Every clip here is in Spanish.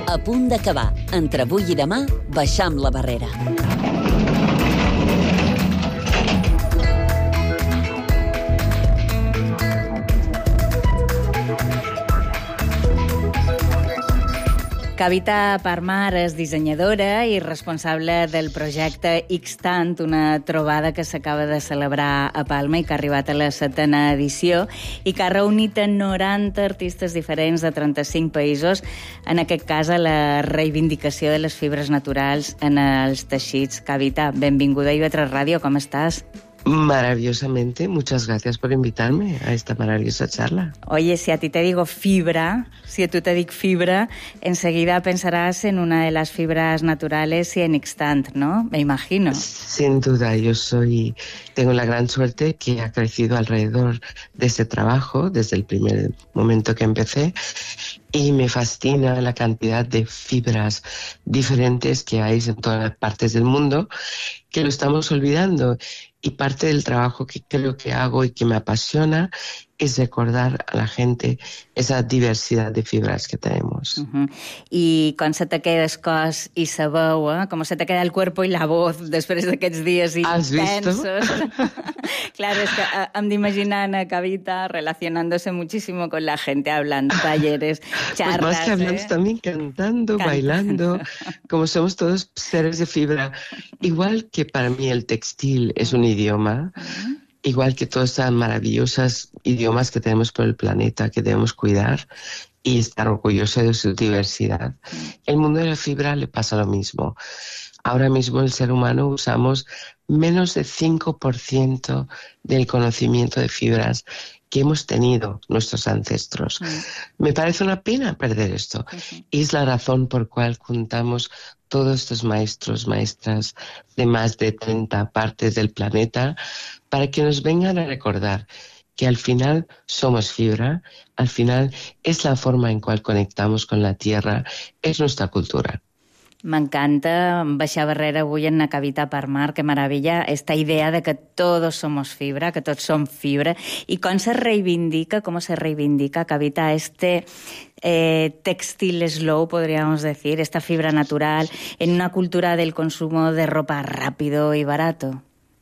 A punt d'acabar. Entre avui i demà, baixam la barrera. Kavita Parmar és dissenyadora i responsable del projecte Xtant, una trobada que s'acaba de celebrar a Palma i que ha arribat a la 7ª edició i que ha reunit 90 artistes diferents de 35 països, en aquest cas a la reivindicació de les fibres naturals en els teixits. Kavita, benvinguda a IB3 Ràdio, com estàs? Maravillosamente, muchas gracias por invitarme a esta maravillosa charla. Oye, si a ti te digo fibra, si a tú te digo fibra, enseguida pensarás en una de las fibras naturales y en Xtant, ¿no? Me imagino. Sin duda, tengo la gran suerte que ha crecido alrededor de este trabajo desde el primer momento que empecé y me fascina la cantidad de fibras diferentes que hay en todas las partes del mundo, que lo estamos olvidando. Y parte del trabajo que creo que hago y que me apasiona es recordar a la gente esa diversidad de fibras que tenemos. I com se te queda el cos i la veu, com se te queda el cuerpo y la voz després d'aquests dies intensos. Claro, es que hem d'imaginar a Kavita relacionándose muchísimo con la gente, hablando, talleres, charlas. Pues más que hablando, también cantando, bailando, como somos todos seres de fibra. Igual que para mí el textil es un idioma, igual que todos estos maravillosos idiomas que tenemos por el planeta, que debemos cuidar y estar orgullosos de su diversidad. El mundo de la fibra le pasa lo mismo. Ahora mismo el ser humano usamos menos de 5% del conocimiento de fibras que hemos tenido nuestros ancestros. Me parece una pena perder esto. Y es la razón por cual juntamos todos estos maestros, maestras de más de 30 partes del planeta para que nos vengan a recordar que al final somos fibra, al final es la forma en cual conectamos con la tierra, es nuestra cultura. M'encanta baixar barrera avui en Kavita Parmar, que meravella esta idea de que todos somos fibra, que tots som fibra, y cómo se reivindica, Kavita, este textil slow, podríamos decir, esta fibra natural, en una cultura del consumo de ropa rápido y barato.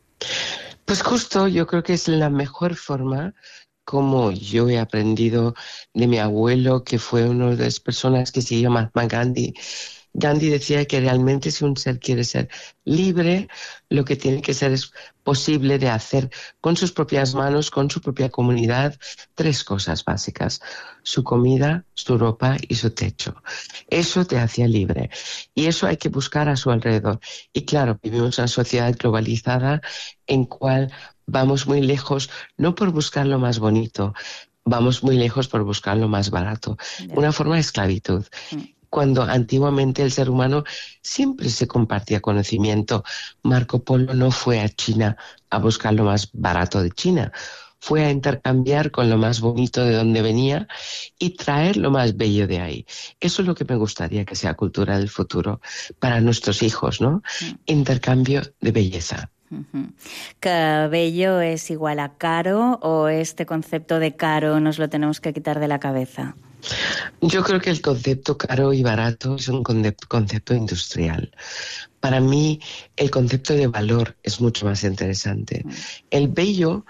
Pues justo, yo creo que es la mejor forma, como yo he aprendido de mi abuelo, que fue una de las personas que siguió Mahatma Gandhi. Gandhi decía que realmente si un ser quiere ser libre, lo que tiene que ser es posible de hacer con sus propias manos, con su propia comunidad, 3 cosas básicas: su comida, su ropa y su techo. Eso te hacía libre y eso hay que buscar a su alrededor. Y claro, vivimos en una sociedad globalizada en cual vamos muy lejos, no por buscar lo más bonito, vamos muy lejos por buscar lo más barato. Una forma de esclavitud. Cuando antiguamente el ser humano siempre se compartía conocimiento. Marco Polo no fue a China a buscar lo más barato de China, fue a intercambiar con lo más bonito de donde venía y traer lo más bello de ahí. Eso es lo que me gustaría que sea cultura del futuro para nuestros hijos, ¿no? Intercambio de belleza. ¿Que bello es igual a caro o este concepto de caro nos lo tenemos que quitar de la cabeza? Yo creo que el concepto caro y barato es un concepto industrial. Para mí, el concepto de valor es mucho más interesante. El bello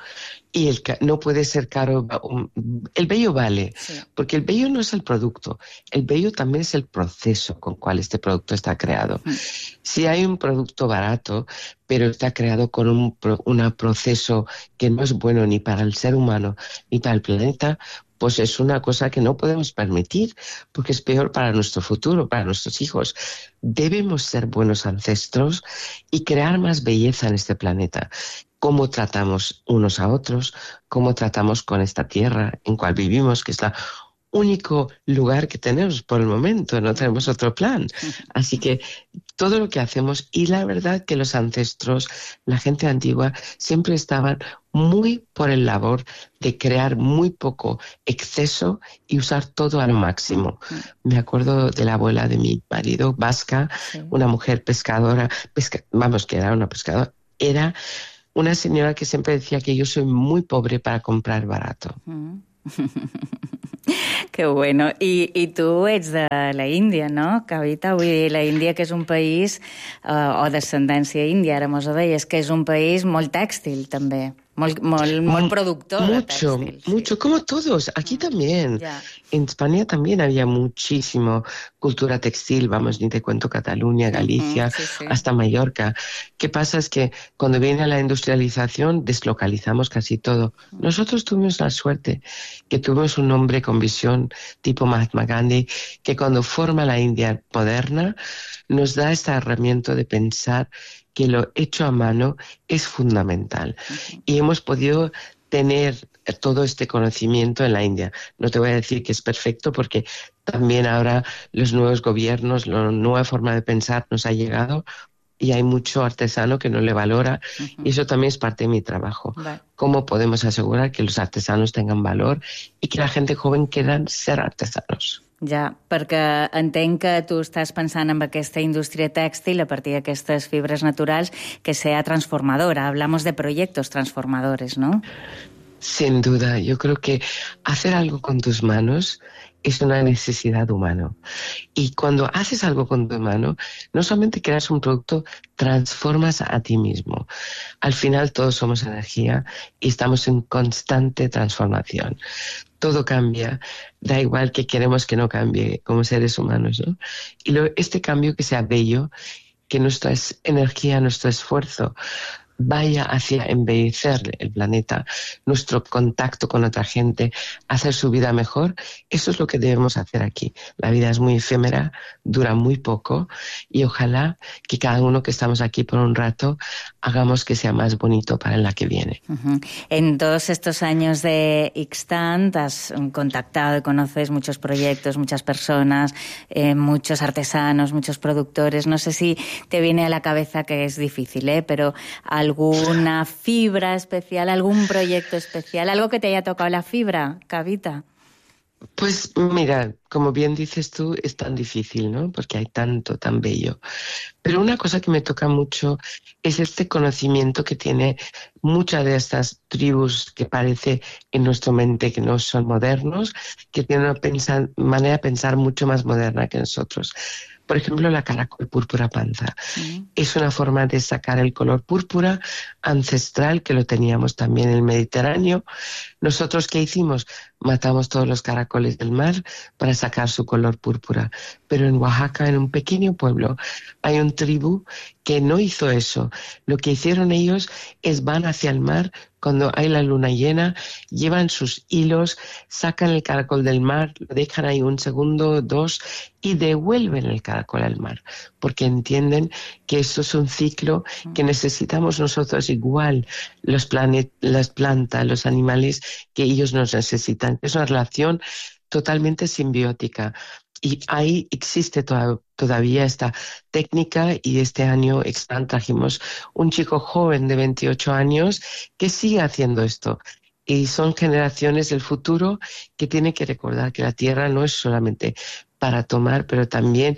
no puede ser caro. El bello vale, porque el bello no es el producto. El bello también es el proceso con cual este producto está creado. Si hay un producto barato, pero está creado con un proceso que no es bueno ni para el ser humano ni para el planeta, pues es una cosa que no podemos permitir, porque es peor para nuestro futuro, para nuestros hijos. Debemos ser buenos ancestros y crear más belleza en este planeta. Cómo tratamos unos a otros, cómo tratamos con esta tierra en cual vivimos, que es el único lugar que tenemos por el momento, no tenemos otro plan. Así que todo lo que hacemos, y la verdad que los ancestros, la gente antigua, siempre estaban muy por el labor de crear muy poco exceso y usar todo a lo máximo. Me acuerdo de la abuela de mi marido, vasca, una mujer pescadora, que era una pescadora, era una señora que siempre decía que yo soy muy pobre para comprar barato. Que bueno. I tu ets de la Índia, no, Kavita? Vull dir, la Índia, que és un país, o descendència índia, ara mos ho deies, que és un país molt tèxtil, també. Molt productor de textil. Mucho, como todos. Aquí también. Ya. En España también había muchísimo cultura textil, vamos, ni te cuento Cataluña, Galicia, sí. hasta Mallorca. ¿Qué pasa? Es que cuando viene la industrialización deslocalizamos casi todo. Nosotros tuvimos la suerte que tuvimos un hombre con visión tipo Mahatma Gandhi, que cuando forma la India moderna nos da esta herramienta de pensar que lo hecho a mano es fundamental. Y hemos podido tener todo este conocimiento en la India. No te voy a decir que es perfecto porque también ahora los nuevos gobiernos, la nueva forma de pensar nos ha llegado y hay mucho artesano que no le valora y eso también es parte de mi trabajo. Vale. ¿Cómo podemos asegurar que los artesanos tengan valor y que la gente joven quieran ser artesanos? Ja, perquè entenc que tu estàs pensant en aquesta indústria tèxtil a partir d'aquestes fibres naturals que sea transformadora. Hablamos de proyectos transformadores, ¿no? Sin duda, yo creo que hacer algo con tus manos es una necesidad humana. Y cuando haces algo con tu mano, no solamente creas un producto, transformas a ti mismo. Al final todos somos energía y estamos en constante transformación. Todo cambia, da igual que queremos que no cambie como seres humanos, ¿no? Y este cambio que sea bello, que nuestra energía, nuestro esfuerzo vaya hacia embellecer el planeta, nuestro contacto con otra gente, hacer su vida mejor, eso es lo que debemos hacer aquí. La vida es muy efímera, dura muy poco y ojalá que cada uno que estamos aquí por un rato hagamos que sea más bonito para la que viene. En todos estos años de Xtant has contactado y conoces muchos proyectos, muchas personas, muchos artesanos, muchos productores. No sé si te viene a la cabeza, que es difícil, pero alguna fibra especial, algún proyecto especial, algo que te haya tocado la fibra, Kavita. Pues mira, como bien dices tú, es tan difícil, ¿no? Porque hay tanto, tan bello. Pero una cosa que me toca mucho es este conocimiento que tiene muchas de estas tribus que parece en nuestra mente que no son modernos, que tienen una manera de pensar mucho más moderna que nosotros. Por ejemplo, la caracol púrpura panza. Es una forma de sacar el color púrpura ancestral que lo teníamos también en el Mediterráneo. Nosotros, ¿qué hicimos? Matamos todos los caracoles del mar para sacar su color púrpura. Pero en Oaxaca, en un pequeño pueblo, hay un tribu que no hizo eso. Lo que hicieron ellos es van hacia el mar cuando hay la luna llena, llevan sus hilos, sacan el caracol del mar, lo dejan ahí un segundo, dos y devuelven el caracol al mar, porque entienden que esto es un ciclo que necesitamos nosotros igual, las plantas, los animales, que ellos nos necesitan. Es una relación totalmente simbiótica. Y ahí existe todavía esta técnica y este año trajimos un chico joven de 28 años que sigue haciendo esto. Y son generaciones del futuro que tienen que recordar que la tierra no es solamente para tomar, pero también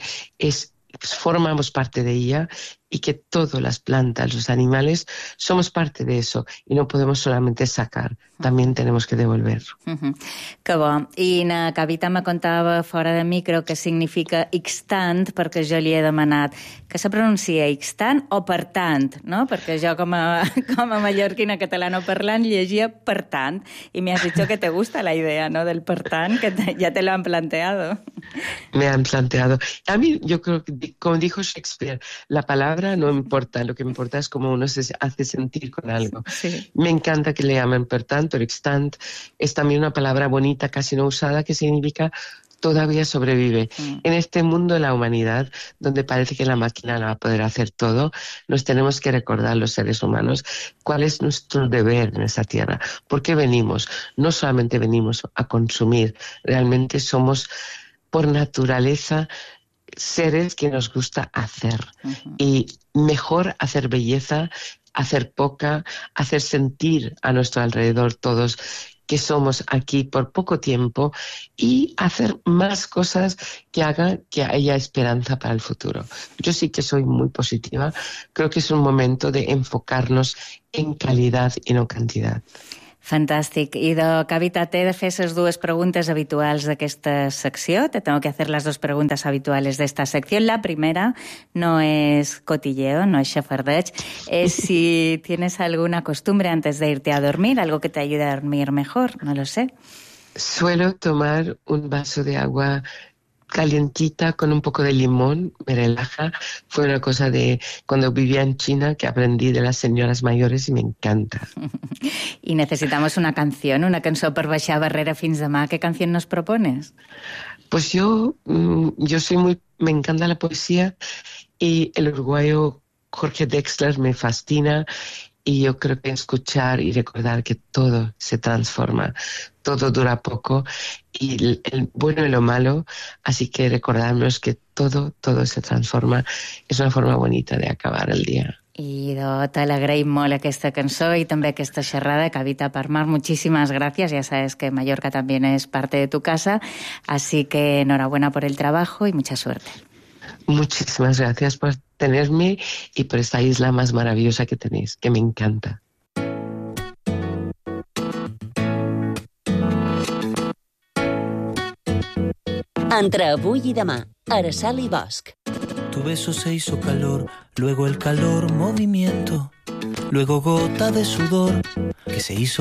formamos parte de ella y que todas las plantas, los animales, somos parte de eso y no podemos solamente sacar, también tenemos que devolver. Que bo. I na Kavita me contava fora de micro què significa Xtant, perquè jo li he demanat que se pronuncia Xtant o per tant, no? Perquè jo com a mallorquina catalano parlant llegia per tant y me has dicho que te gusta la idea, ¿no? Del per tant, que ya te lo han planteado. Me han planteado. A mí, yo creo que, como dijo Shakespeare, la palabra no importa, lo que importa es cómo uno se hace sentir con algo. Sí. Me encanta que le llamen per tant, pero Xtant es también una palabra bonita, casi no usada, que significa todavía sobrevive. En este mundo de la humanidad, donde parece que la máquina no va a poder hacer todo, nos tenemos que recordar los seres humanos cuál es nuestro deber en esta tierra. ¿Por qué venimos? No solamente venimos a consumir, realmente somos por naturaleza seres que nos gusta hacer. Y mejor hacer belleza, hacer poca, hacer sentir a nuestro alrededor todos que somos aquí por poco tiempo y hacer más cosas que hagan que haya esperanza para el futuro. Yo sí que soy muy positiva. Creo que es un momento de enfocarnos en calidad y no cantidad. Fantàstic. Idò, Cavita, t'he de fer les dues preguntes habituals d'aquesta secció. Te tengo que hacer las dos preguntas habituales de esta sección. La primera no es cotilleo, no es xafardeig. Es si tienes alguna costumbre antes de irte a dormir, algo que te ayude a dormir mejor, no lo sé. Suelo tomar un vaso de agua calientita con un poco de limón, me relaja. Fue una cosa de cuando vivía en China que aprendí de las señoras mayores y me encanta. Y necesitamos una canción per baixar barrera fins demà. ¿Qué canción nos propones? Pues yo me encanta la poesía y el uruguayo Jorge Drexler me fascina. Y yo creo que escuchar y recordar que todo se transforma, todo dura poco, y el bueno y lo malo, así que recordarnos que todo se transforma, és una forma bonita de acabar el dia. I te l'agraïm molt aquesta cançó i també aquesta xerrada. Cavita Parmar, muchísimas gracias. Ya sabes que Mallorca también es parte de tu casa, así que enhorabuena por el trabajo y mucha suerte. Muchísimas gracias por tenerme y por esta isla más maravillosa que tenéis, que me encanta. Entre avui i demà, Araceli i Bosch. Tu beso se hizo calor, luego el calor movimiento, luego gota de sudor que se hizo